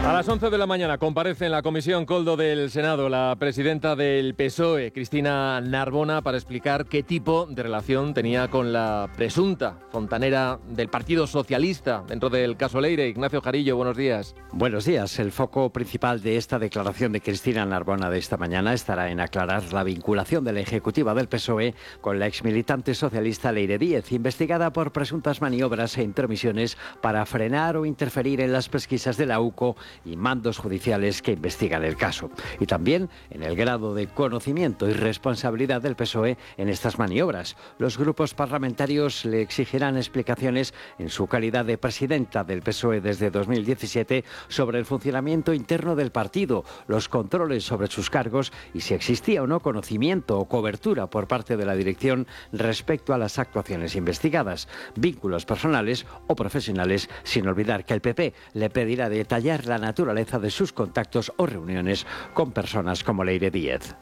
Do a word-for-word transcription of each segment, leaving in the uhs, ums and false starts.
A las once de la mañana comparece en la Comisión Coldo del Senado la presidenta del P S O E, Cristina Narbona, para explicar qué tipo de relación tenía con la presunta fontanera del Partido Socialista dentro del caso Leire. Ignacio Jarillo, buenos días. Buenos días. El foco principal de esta declaración de Cristina Narbona de esta mañana estará en aclarar la vinculación de la ejecutiva del P S O E con la exmilitante socialista Leire Díez, investigada por presuntas maniobras e intromisiones para frenar o interferir en las pesquisas de la U C O y mandos judiciales que investigan el caso. Y también en el grado de conocimiento y responsabilidad del P S O E en estas maniobras. Los grupos parlamentarios le exigirán explicaciones en su calidad de presidenta del P S O E desde dos mil diecisiete sobre el funcionamiento interno del partido, los controles sobre sus cargos y si existía o no conocimiento o cobertura por parte de la dirección respecto a las actuaciones investigadas, vínculos personales o profesionales, sin olvidar que el P P le pedirá detallar la naturaleza de sus contactos o reuniones con personas como Leire Díez.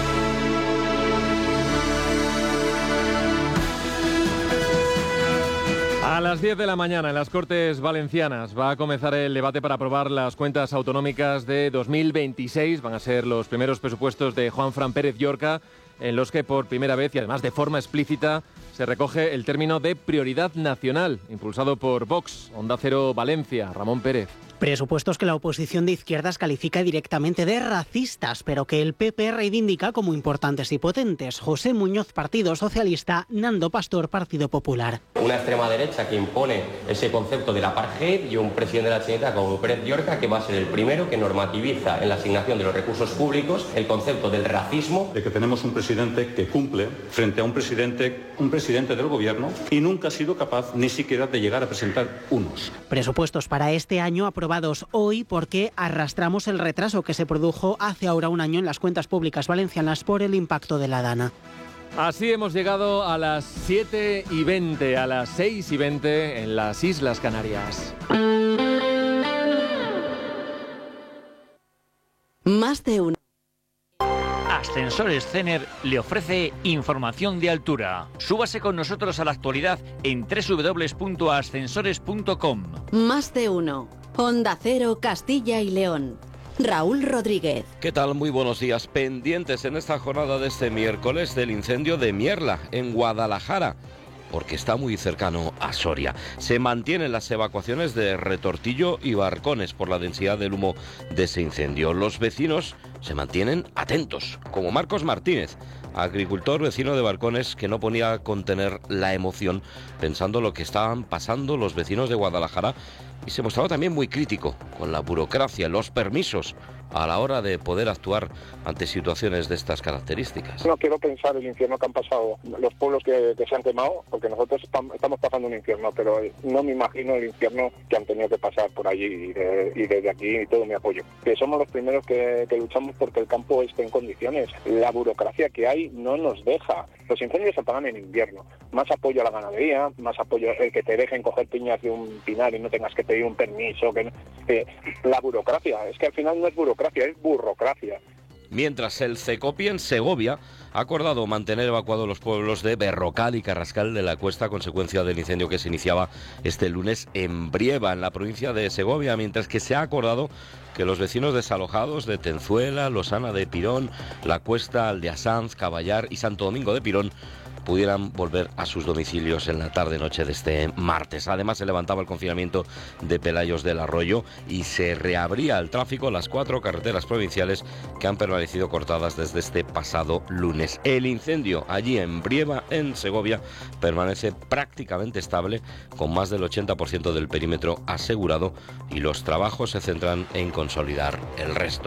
A las diez de la mañana en las Cortes Valencianas va a comenzar el debate para aprobar las cuentas autonómicas de dos mil veintiséis. Van a ser los primeros presupuestos de Juanfran Pérez Llorca, en los que por primera vez y además de forma explícita se recoge el término de prioridad nacional, impulsado por Vox. Onda Cero Valencia, Ramón Pérez. Presupuestos que la oposición de izquierdas califica directamente de racistas, pero que el P P reivindica como importantes y potentes. José Muñoz, Partido Socialista; Nando Pastor, Partido Popular. Una extrema derecha que impone ese concepto del apartheid y un presidente de la Generalitat como Pérez Llorca, que va a ser el primero que normativiza en la asignación de los recursos públicos el concepto del racismo. De que tenemos un presidente que cumple frente a un presidente, un presidente del gobierno y nunca ha sido capaz ni siquiera de llegar a presentar unos. Presupuestos para este año aprobados hoy porque arrastramos el retraso que se produjo hace ahora un año en las cuentas públicas valencianas por el impacto de la Dana. Así hemos llegado a las siete y veinte, a las seis y veinte en las Islas Canarias. Más de uno. Ascensores Cener le ofrece información de altura. Súbase con nosotros a la actualidad en doble u doble u doble u punto ascensores punto com. Más de uno. Onda Cero, Castilla y León. Raúl Rodríguez. ¿Qué tal? Muy buenos días. Pendientes en esta jornada de este miércoles del incendio de Mierla, en Guadalajara, porque está muy cercano a Soria. Se mantienen las evacuaciones de Retortillo y Barcones por la densidad del humo de ese incendio. Los vecinos se mantienen atentos, como Marcos Martínez, agricultor vecino de Barcones, que no podía contener la emoción pensando lo que estaban pasando los vecinos de Guadalajara, y se mostraba también muy crítico con la burocracia, los permisos a la hora de poder actuar ante situaciones de estas características. No quiero pensar el infierno que han pasado los pueblos que, que se han quemado, porque nosotros estamos pasando un infierno, pero no me imagino el infierno que han tenido que pasar por allí, y, de, y desde aquí todo mi apoyo. Que somos los primeros que, que luchamos porque el campo esté en condiciones. La burocracia que hay no nos deja. Los incendios se apagan en invierno. Más apoyo a la ganadería, más apoyo el que te dejen coger piñas de un pinar y no tengas que pedir un permiso. Que, que la burocracia, es que al final no es burocracia, es burocracia. Mientras el CECOPI en Segovia ha acordado mantener evacuados los pueblos de Berrocal y Carrascal de la Cuesta a consecuencia del incendio que se iniciaba este lunes en Brieva, en la provincia de Segovia, mientras que se ha acordado que los vecinos desalojados de Tenzuela, Losana de Pirón, La Cuesta, Aldeasanz, Caballar y Santo Domingo de Pirón pudieran volver a sus domicilios en la tarde-noche de este martes. Además, se levantaba el confinamiento de Pelayos del Arroyo y se reabría el tráfico en las cuatro carreteras provinciales que han permanecido cortadas desde este pasado lunes. El incendio allí en Brieva, en Segovia, permanece prácticamente estable, con más del ochenta por ciento del perímetro asegurado, y los trabajos se centran en consolidar el resto.